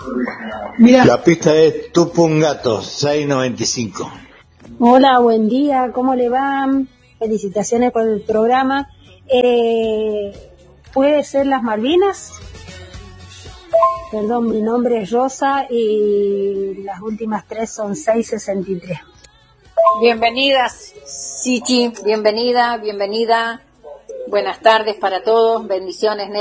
Mira. La pista es Tupungato, 695. Hola, buen día, ¿cómo le van? Felicitaciones por el programa. ¿Puede ser las Malvinas? Perdón, mi nombre es Rosa y las últimas tres son 663. Bienvenidas, Sichi, bienvenida. Buenas tardes para todos, bendiciones.